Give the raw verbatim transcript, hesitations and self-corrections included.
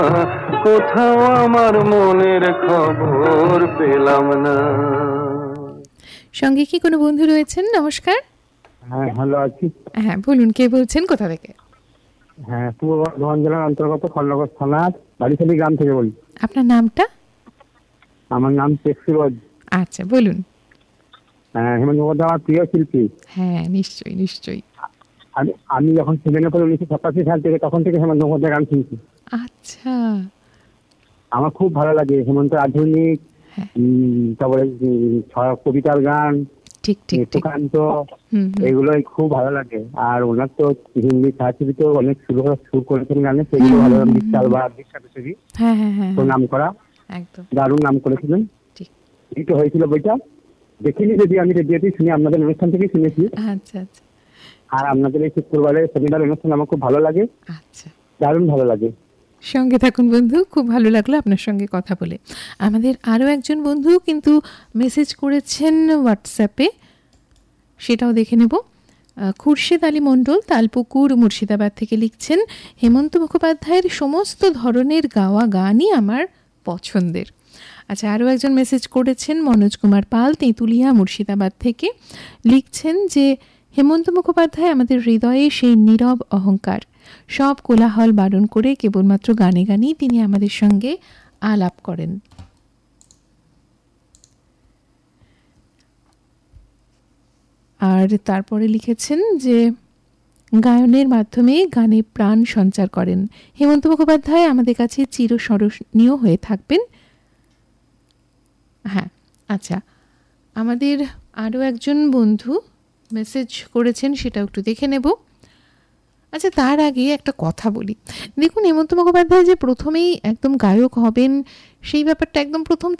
কোথাও আমার মনের খবর পেলাম না। সঙ্গে কি কোনো বন্ধু রয়েছেন? নমস্কার। হ্যাঁ, ভালো আছি। হ্যাঁ, বলুন কে বলছেন, কোথা থেকে? হ্যাঁ, পূর্ব বর্ধমান জেলার অন্তর্গত খড়নগর থানার বাড়িখালি গ্রাম থেকে বলছি। আপনার নামটা? আমার নাম শেখ সুরজ। আচ্ছা, বলুন। হ্যাঁ, হেমন্ত মুখোপাধ্যায় আমার প্রিয় শিল্পী। হ্যাঁ, নিশ্চয়ই নিশ্চয়ই। আমি আমি যখন সেভেনে পড়ি উনিশশো সাতাশি সাল থেকে, তখন থেকে হেমন্ত মুখোপাধ্যায় গান শুনছি। আচ্ছা, আমার খুব ভালো লাগে হেমন্ত আধুনিক, হ্যাঁ। উম, তারপরে উম, ছ- কবিতার গান, ঠিক ঠিক ঠিক। সুকান্ত, হুম হুম। এগুলোই খুব ভালো লাগে। আর ওনার তো হিন্দি ছায়াছবিতেও অনেক সুর সুর করেছেন গানে, সেগুলো ভালো লাগে। বিশাল বা বিখ্যাত ছবি, হ্যাঁ হ্যাঁ হ্যাঁ তো নাম করা, একদম দারুণ নাম করেছিলেন। ঠিক। এই তো হয়েছিল বইটা, দেখিনি যদি, আমি রেডিওতেই শুনি, আপনাদের অনুষ্ঠান থেকেই শুনেছি। আচ্ছা আচ্ছা আর আপনাদের এই শুক্রবারে শনিবার অনুষ্ঠান আমার খুব ভালো লাগে, আচ্ছা। দারুণ ভালো লাগে। সঙ্গে থাকুন বন্ধু, খুব ভালো লাগলো আপনার সঙ্গে কথা বলে। আমাদের আরও একজন বন্ধু কিন্তু মেসেজ করেছেন হোয়াটসঅ্যাপে, সেটাও দেখে নেব। আহ, খুরশেদ আলী মণ্ডল তালপুকুর মুর্শিদাবাদ থেকে লিখছেন, হেমন্ত মুখোপাধ্যায়ের সমস্ত ধরনের গাওয়া গানই আমার পছন্দের। আচ্ছা, আরও একজন মেসেজ করেছেন মনোজ কুমার পাল তেঁতুলিয়া মুর্শিদাবাদ থেকে, লিখছেন যে হেমন্ত মুখোপাধ্যায় আমাদের হৃদয়ে সেই নীরব অহংকার, সব কোলাহল বারণ করে কেবলমাত্র গানে গানেই তিনি আমাদের সঙ্গে আলাপ করেন। আর তারপরে লিখেছেন যে গায়নের মাধ্যমে গানে প্রাণ সঞ্চার করেন হেমন্ত মুখোপাধ্যায়, আমাদের কাছে চিরস্মরণীয় হয়ে থাকবেন। হ্যাঁ, আচ্ছা, আমাদের আরও একজন বন্ধু মেসেজ করেছেন, সেটাও একটু দেখে নেব। আচ্ছা, তার আগে একটা কথা বলি। দেখুন, হেমন্ত মুখোপাধ্যায় যে প্রথমেই একদম গায়ক হবেন সেই ব্যাপারটা একদম প্রথম